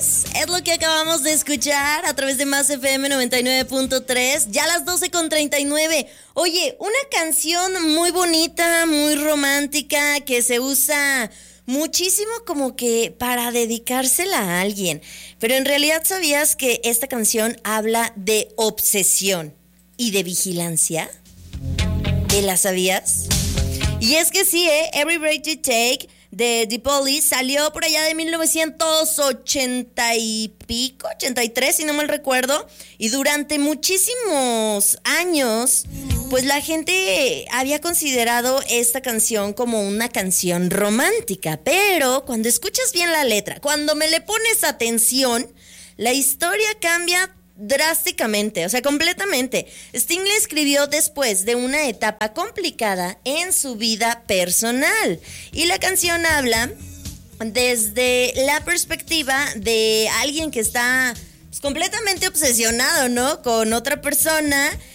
Es lo que acabamos de escuchar a través de Más FM 99.3, ya las 12:39. Oye, una canción muy bonita, muy romántica, que se usa muchísimo como que para dedicársela a alguien. Pero en realidad, ¿sabías que esta canción habla de obsesión y de vigilancia? ¿Te la sabías? Y es que sí, Every Breath You Take de The Police salió por allá de 1980 y pico, 83 si no mal recuerdo, y durante muchísimos años pues la gente había considerado esta canción como una canción romántica, pero cuando escuchas bien la letra, cuando me le pones atención, la historia cambia drásticamente, o sea, completamente. Sting la escribió después de una etapa complicada en su vida personal y la canción habla desde la perspectiva de alguien que está pues completamente obsesionado, ¿no?, con otra persona